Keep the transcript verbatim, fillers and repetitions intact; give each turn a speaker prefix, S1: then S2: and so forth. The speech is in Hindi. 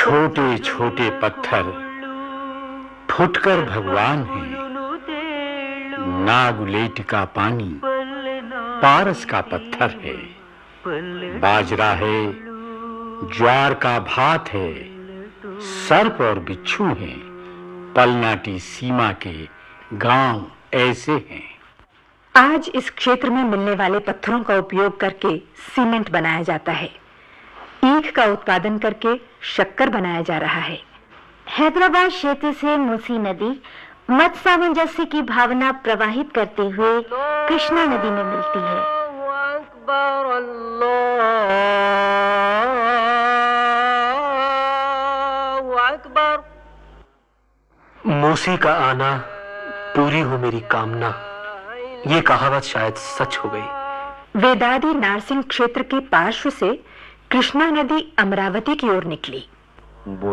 S1: छोटे छोटे पत्थर फुटकर भगवान हैं। नागुलेट का पानी पारस का पत्थर है। बाजरा है, ज्वार का भात है, सर्प और बिच्छू हैं। पलनाटी सीमा के गांव ऐसे हैं।
S2: आज इस क्षेत्र में मिलने वाले पत्थरों का उपयोग करके सीमेंट बनाया जाता है। ईख का उत्पादन करके शक्कर बनाया जा रहा है।
S3: हैदराबाद क्षेत्र से मूसी नदी मत सामंजस्य की भावना प्रवाहित करते हुए कृष्णा नदी में मिलती है।
S4: मूसी का आना पूरी हो मेरी कामना, ये कहावत शायद सच हो गई।
S2: वेदादी नारसिंह क्षेत्र के पार्श्व से कृष्णा नदी अमरावती की ओर निकली।